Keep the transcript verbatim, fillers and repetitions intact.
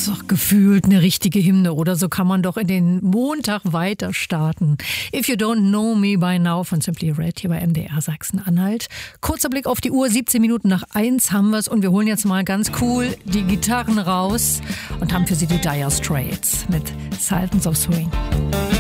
ist doch gefühlt eine richtige Hymne, oder? So kann man doch in den Montag weiter starten. If You Don't Know Me By Now von Simply Red hier bei M D R Sachsen-Anhalt. Kurzer Blick auf die Uhr, siebzehn Minuten nach eins haben wir es und wir holen jetzt mal ganz cool die Gitarren raus und haben für Sie die Dire Straits mit Sultans of Swing.